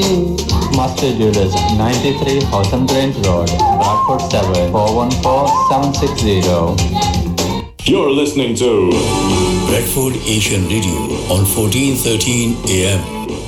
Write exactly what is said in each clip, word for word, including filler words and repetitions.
Master Jewelers, ninety-three Houghton Grange Road, Bradford seven four one four seven six zero. You're listening to Bradford Asian Radio on fourteen thirteen A M.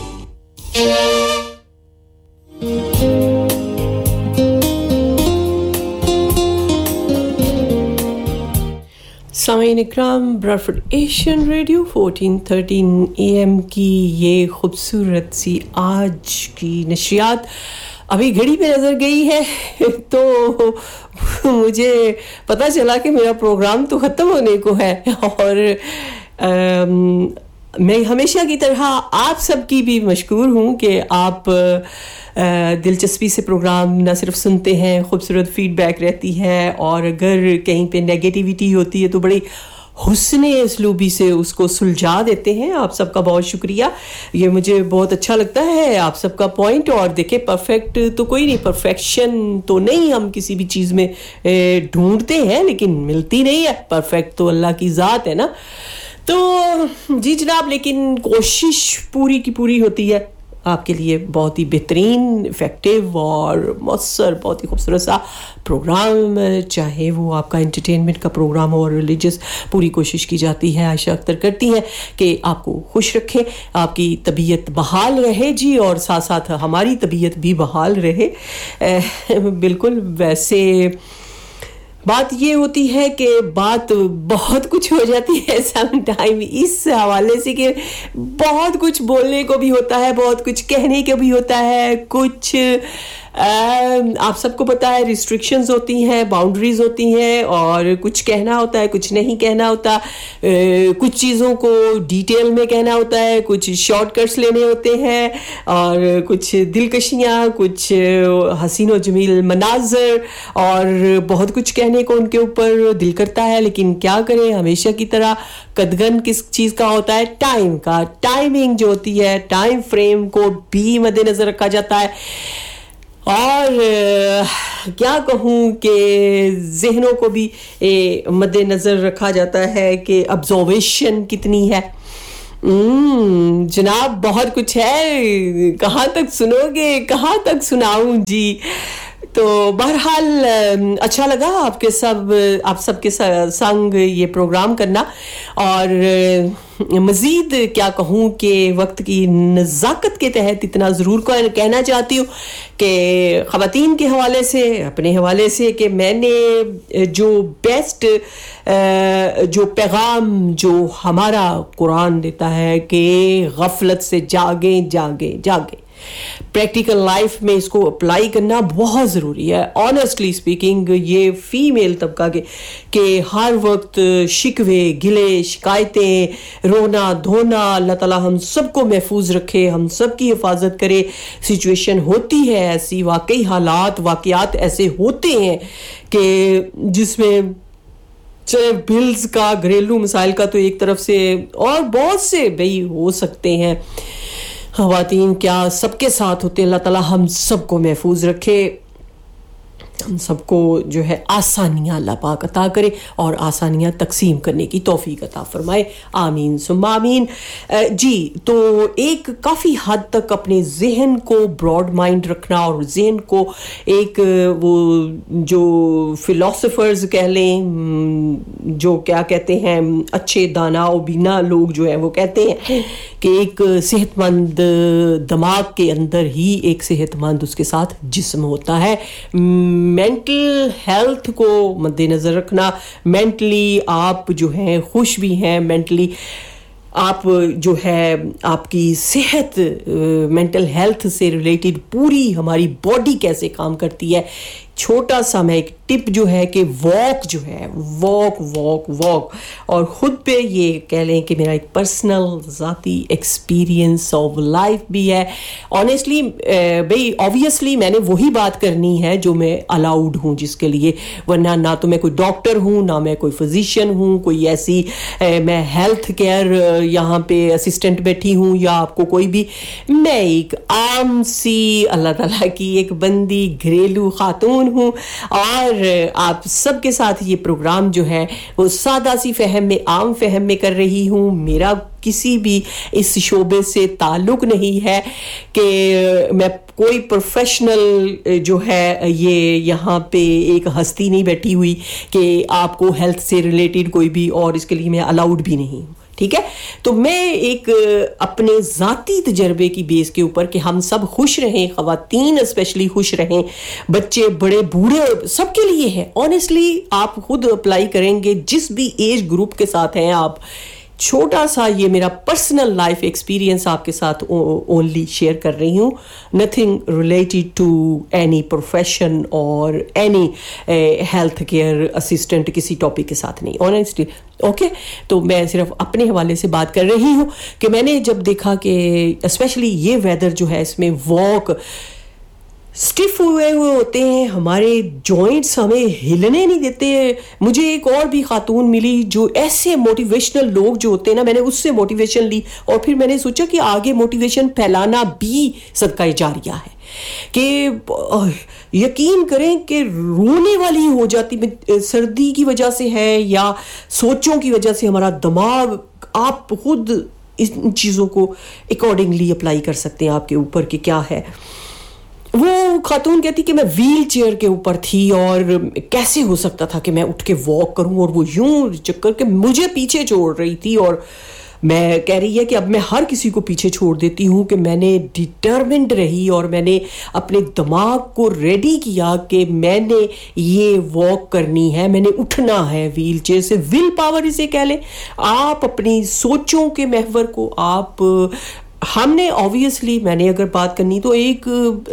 सामीन इकराम, Bradford Asian radio fourteen thirteen A M की ये खूबसूरत सी आज की नशियात अभी घड़ी पे नज़र गई है तो मुझे पता चला कि मेरा प्रोग्राम तो ख़त्म होने को है और आम, मैं हमेशा की तरह आप सबकी भी मशकूर हूँ कि आप दिलचस्पी से प्रोग्राम ना सिर्फ सुनते हैं, खूबसूरत फीडबैक रहती है और अगर कहीं पे नेगेटिविटी होती है तो बड़ी हुस्ने उसलूबी से उसको सुलझा देते हैं। आप सबका बहुत शुक्रिया, ये मुझे बहुत अच्छा लगता है आप सबका पॉइंट। और देखें, परफेक्ट तो कोई नहीं, परफेक्शन तो नहीं हम किसी भी चीज़ में ढूंढते हैं लेकिन मिलती नहीं है। परफेक्ट तो अल्लाह की ज़ात है ना। तो जी जनाब, लेकिन कोशिश पूरी की पूरी होती है आपके लिए बहुत ही बेहतरीन, इफ़ेक्टिव और मौसर बहुत ही खूबसूरत सा प्रोग्राम, चाहे वो आपका एंटरटेनमेंट का प्रोग्राम हो और रिलीजियस, पूरी कोशिश की जाती है, आयशा अख्तर करती हैं कि आपको खुश रखें, आपकी तबीयत बहाल रहे जी, और साथ साथ हमारी तबीयत भी बहाल रहे। बिल्कुल, वैसे बात ये होती है कि बात बहुत कुछ हो जाती है सम टाइम इस हवाले से कि बहुत कुछ बोलने को भी होता है, बहुत कुछ कहने को भी होता है, कुछ आ, आप सबको पता है रिस्ट्रिक्शंस होती हैं, बाउंड्रीज होती हैं और कुछ कहना होता है, कुछ नहीं कहना होता, आ, कुछ चीज़ों को डिटेल में कहना होता है, कुछ शॉर्टकट्स लेने होते हैं और कुछ दिलकशियाँ, कुछ हसीन व जमील मनाज़र और बहुत कुछ कहने को उनके ऊपर दिल करता है। लेकिन क्या करें, हमेशा की तरह कदगन किस चीज़ का होता है, टाइम का। टाइमिंग जो होती है, टाइम फ्रेम को भी मद्देनज़र रखा जाता है और क्या कहूँ कि ज़हनों को भी मद्देनज़र रखा जाता है कि ऑब्जर्वेशन कितनी है। जनाब बहुत कुछ है, कहाँ तक सुनोगे, कहाँ तक सुनाऊँ जी। तो बहरहाल अच्छा लगा आपके सब आप सबके संग ये प्रोग्राम करना और मज़ीद क्या कहूँ कि वक्त की नज़ाकत के तहत इतना ज़रूर कहना चाहती हूँ कि ख़वातीन के हवाले से, अपने हवाले से, कि मैंने जो बेस्ट जो पैगाम जो हमारा कुरान देता है कि गफलत से जागे जागे जागे, प्रैक्टिकल लाइफ में इसको अप्लाई करना बहुत ज़रूरी है। ऑनेस्टली स्पीकिंग, ये फ़ीमेल तबका के कि हर वक्त शिकवे, गिले, शिकायतें, रोना धोना, अल्लाह ताला हम सबको महफूज रखे, हम सब की हिफाजत करे। सिचुएशन होती है ऐसी, वाकई हालात वाक़यात ऐसे होते हैं कि जिसमें चाहे बिल्स का, घरेलू मसाइल का तो एक तरफ से और बहुत से भाई हो सकते हैं, ख़वातीन क्या सबके साथ होते हैं। अल्लाह ताला हम सबको महफूज रखे, हम सबको जो है आसानियाँ अल्लाह पाक अता करे और आसानियाँ तकसीम करने की तौफीक अता फरमाए, आमीन सुम्मा आमीन। जी, तो एक काफ़ी हद तक अपने जहन को ब्रॉड माइंड रखना और जहन को एक वो जो फ़िलोसोफर्स कह लें, जो क्या कहते हैं, अच्छे दाना और बीना लोग जो हैं वो कहते हैं कि एक सेहतमंद दिमाग के अंदर ही एक सेहतमंद उसके साथ जिस्म होता है। मेंटल हेल्थ को मद्देनज़र रखना, मेंटली आप जो हैं खुश भी हैं, मेंटली आप जो है आपकी सेहत, मेंटल हेल्थ से रिलेटेड पूरी हमारी बॉडी कैसे काम करती है। छोटा सा मैं एक टिप जो है कि वॉक जो है, वॉक वॉक वॉक और ख़ुद पे ये कह लें कि मेरा एक पर्सनल ज़ाती एक्सपीरियंस ऑफ लाइफ भी है। ऑनेस्टली भाई ऑब्वियसली मैंने वही बात करनी है जो मैं अलाउड हूँ जिसके लिए, वरना ना तो मैं कोई डॉक्टर हूँ, ना मैं कोई फिजिशियन हूँ, कोई ऐसी ए, मैं हेल्थ केयर यहाँ पे असिस्टेंट बैठी हूँ या आपको कोई भी, मैं एक आम सी अल्लाह ताला की एक बंदी घरेलू खातून خاتون ہوں اور آپ سب کے ساتھ یہ پروگرام جو ہے وہ سادہ سی فہم میں عام فہم میں کر رہی ہوں. میرا کسی بھی اس شعبے سے تعلق نہیں ہے کہ میں کوئی پروفیشنل جو ہے یہ یہاں پہ ایک ہستی نہیں بیٹھی ہوئی کہ آپ کو ہیلتھ سے ریلیٹڈ کوئی بھی, اور اس کے لیے میں الاؤڈ بھی نہیں ہوں, ٹھیک ہے. تو میں ایک اپنے ذاتی تجربے کی بیس کے اوپر کہ ہم سب خوش رہیں, خواتین اسپیشلی خوش رہیں, بچے بڑے بوڑھے سب کے لیے ہے. آنیسٹلی آپ خود اپلائی کریں گے جس بھی ایج گروپ کے ساتھ ہیں آپ. چھوٹا سا یہ میرا پرسنل لائف ایکسپیرینس آپ کے ساتھ اونلی شیئر کر رہی ہوں, nothing related to any profession اور اینی ہیلتھ کیئر اسسٹنٹ کسی ٹاپک کے ساتھ نہیں, آنیسٹلی. اوکے, تو میں صرف اپنے حوالے سے بات کر رہی ہوں کہ میں نے جب دیکھا کہ اسپیشلی یہ ویدر جو ہے اس میں واک اسٹف ہوئے ہوئے ہوتے ہیں, ہمارے جوائنٹس ہمیں ہلنے نہیں دیتے. مجھے ایک اور بھی خاتون ملی جو ایسے موٹیویشنل لوگ جو ہوتے ہیں نا, میں نے اس سے موٹیویشن لی اور پھر میں نے سوچا کہ آگے موٹیویشن پھیلانا بھی صدقہ جاریہ ہے. کہ یقین کریں کہ رونے والی ہو جاتی, سردی کی وجہ سے ہے یا سوچوں کی وجہ سے ہمارا دماغ, آپ خود ان چیزوں کو اکارڈنگلی اپلائی کر سکتے ہیں آپ کے اوپر کہ کیا ہے. وہ خاتون کہتی کہ میں ویل چیئر کے اوپر تھی اور کیسے ہو سکتا تھا کہ میں اٹھ کے واک کروں, اور وہ یوں چکر کے مجھے پیچھے چھوڑ رہی تھی. اور میں کہہ رہی ہے کہ اب میں ہر کسی کو پیچھے چھوڑ دیتی ہوں کہ میں نے ڈٹرمنٹ رہی اور میں نے اپنے دماغ کو ریڈی کیا کہ میں نے یہ واک کرنی ہے, میں نے اٹھنا ہے ویل چیئر سے. ول پاور اسے کہہ لیں آپ, اپنی سوچوں کے محور کو آپ. ہم نے آبویسلی میں نے اگر بات کرنی تو ایک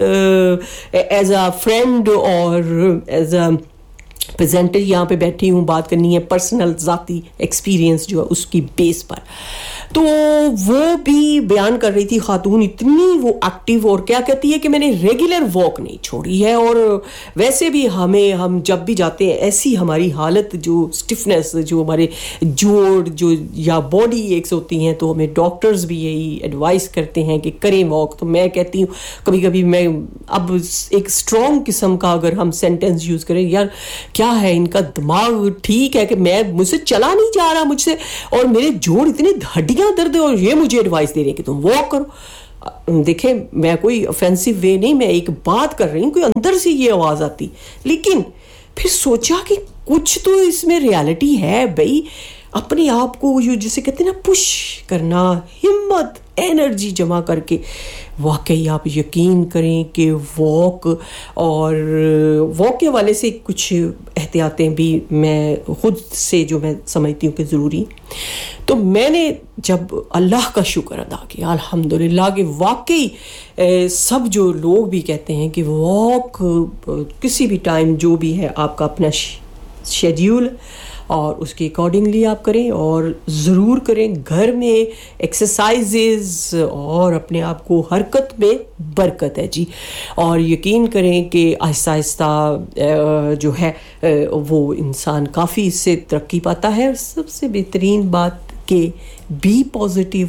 ایز اے فرینڈ اور ایز اے پریزنٹر یہاں پہ بیٹھی ہوں, بات کرنی ہے پرسنل ذاتی ایکسپیرینس جو ہے اس کی بیس پر. تو وہ بھی بیان کر رہی تھی خاتون, اتنی وہ ایکٹیو, اور کیا کہتی ہے کہ میں نے ریگولر واک نہیں چھوڑی ہے. اور ویسے بھی ہمیں ہم جب بھی جاتے ہیں ایسی ہماری حالت جو اسٹفنس جو ہمارے جوڑ جو یا باڈی ایکس ہوتی ہیں, تو ہمیں ڈاکٹرز بھی یہی ایڈوائز کرتے ہیں کہ کریں واک. تو میں کہتی ہوں کبھی کبھی میں اب ایک اسٹرانگ قسم کا اگر ہم سینٹینس یوز کریں, یار کیا ہے ان کا دماغ ٹھیک ہے کہ میں مجھ سے چلا نہیں جا رہا مجھ سے, اور میرے جوڑ اتنے ہڈیاں درد ہے, اور یہ مجھے ایڈوائس دے رہے ہیں کہ تم واک کرو. دیکھیں میں کوئی offensive وے نہیں, میں ایک بات کر رہی ہوں, کوئی اندر سے یہ آواز آتی, لیکن پھر سوچا کہ کچھ تو اس میں ریالٹی ہے بھائی. اپنے آپ کو جو جسے کہتے ہیں نا پش کرنا, ہمت انرجی جمع کر کے, واقعی آپ یقین کریں کہ واک اور واک کے حوالے سے کچھ احتیاطیں بھی میں خود سے جو میں سمجھتی ہوں کہ ضروری. تو میں نے جب اللہ کا شکر ادا کیا الحمدللہ کہ واقعی سب جو لوگ بھی کہتے ہیں کہ واک کسی بھی ٹائم جو بھی ہے آپ کا اپنا شیڈیول اور اس کے اکارڈنگلی آپ کریں, اور ضرور کریں گھر میں ایکسرسائزز, اور اپنے آپ کو حرکت میں برکت ہے جی. اور یقین کریں کہ آہستہ آہستہ جو ہے وہ انسان کافی اس سے ترقی پاتا ہے. اور سب سے بہترین بات کہ be positive,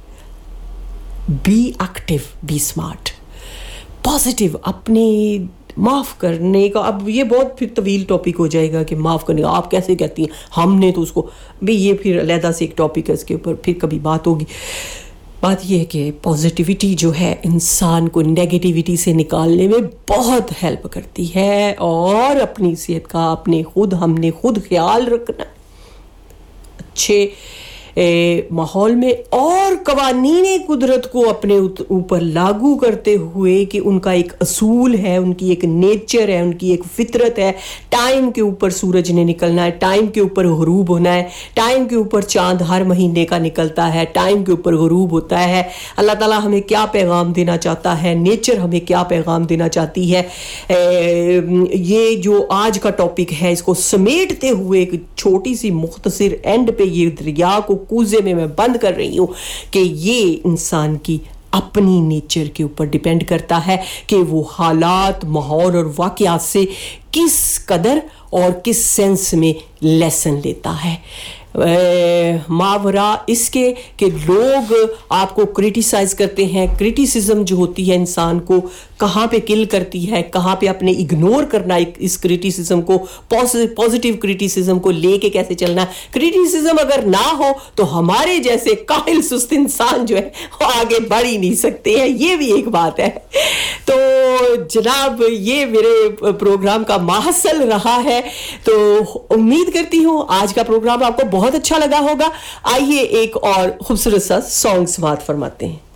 be active, be smart. Positive اپنی معاف کرنے کا, اب یہ بہت پھر طویل ٹاپک ہو جائے گا کہ معاف کرنے کا آپ کیسے کہتی ہیں, ہم نے تو اس کو بھی, یہ پھر علیحدہ سے ایک ٹاپک ہے, اس کے اوپر پھر کبھی بات ہوگی. بات یہ ہے کہ پازیٹیوٹی جو ہے انسان کو نیگیٹیوٹی سے نکالنے میں بہت ہیلپ کرتی ہے, اور اپنی صحت کا اپنے خود ہم نے خود خیال رکھنا, اچھے ماحول میں, اور قوانین قدرت کو اپنے اوپر لاگو کرتے ہوئے کہ ان کا ایک اصول ہے, ان کی ایک نیچر ہے, ان کی ایک فطرت ہے. ٹائم کے اوپر سورج نے نکلنا ہے, ٹائم کے اوپر غروب ہونا ہے, ٹائم کے اوپر چاند ہر مہینے کا نکلتا ہے, ٹائم کے اوپر غروب ہوتا ہے. اللہ تعالیٰ ہمیں کیا پیغام دینا چاہتا ہے, نیچر ہمیں کیا پیغام دینا چاہتی ہے. یہ جو آج کا ٹاپک ہے اس کو سمیٹتے ہوئے ایک چھوٹی سی مختصر اینڈ پہ یہ دریا کو کوزے میں میں بند کر رہی ہوں کہ یہ انسان کی اپنی نیچر کے اوپر ڈیپینڈ کرتا ہے کہ وہ حالات, ماحول اور واقعات سے کس قدر اور کس سینس میں لیسن لیتا ہے. मावरा इसके कि लोग आपको क्रिटिसाइज करते हैं. क्रिटिसिज्म जो होती है इंसान को कहाँ पे किल करती है, कहाँ पे अपने इग्नोर करना इस क्रिटिसिज्म को, पॉजिटिव क्रिटिसिज्म को लेके कैसे चलना. क्रिटिसिज्म अगर ना हो तो हमारे जैसे काहिल सुस्त इंसान जो है वो आगे बढ़ ही नहीं सकते हैं. ये भी एक बात है. तो जनाब ये मेरे प्रोग्राम का माहसल रहा है. तो उम्मीद करती हूँ आज का प्रोग्राम आपको बहुत अच्छा लगा होगा. आइए एक और खूबसूरत सा सॉन्ग समाअत फरमाते हैं.